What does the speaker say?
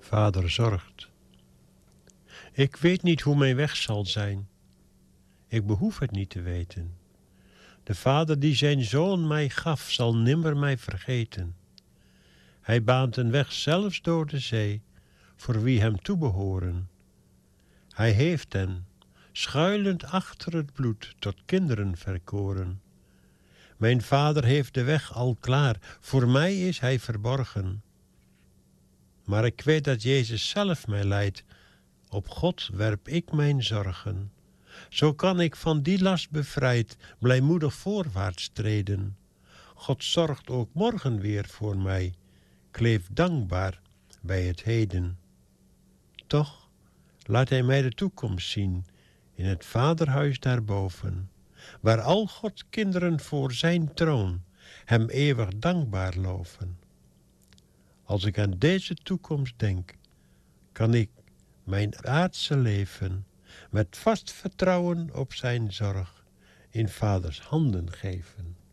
Vader zorgt. Ik weet niet hoe mijn weg zal zijn. Ik behoef het niet te weten. De Vader die zijn Zoon mij gaf, zal nimmer mij vergeten. Hij baant een weg zelfs door de zee, voor wie hem toebehoren. Hij heeft hen, schuilend achter het bloed, tot kinderen verkoren. Mijn Vader heeft de weg al klaar, voor mij is hij verborgen. Maar ik weet dat Jezus zelf mij leidt, op God werp ik mijn zorgen. Zo kan ik van die last bevrijd, blijmoedig voorwaarts treden. God zorgt ook morgen weer voor mij, kleef dankbaar bij het heden. Toch laat hij mij de toekomst zien, in het Vaderhuis daarboven, waar al Gods kinderen voor zijn troon hem eeuwig dankbaar loven. Als ik aan deze toekomst denk, kan ik mijn aardse leven met vast vertrouwen op zijn zorg in Vaders handen geven.